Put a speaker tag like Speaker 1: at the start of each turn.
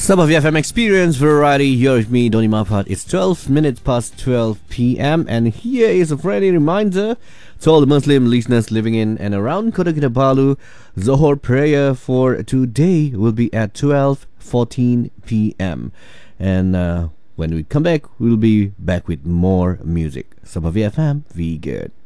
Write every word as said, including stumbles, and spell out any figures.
Speaker 1: Sabah F M Experience Variety. Here with me, Donny Mapat. It's twelve minutes past twelve p m and here is a friendly reminder to all the Muslim listeners living in and around Kota Kinabalu. Zohor prayer for today will be at twelve fourteen p m And uh, when we come back, we'll be back with more music. Sabah F M, we good.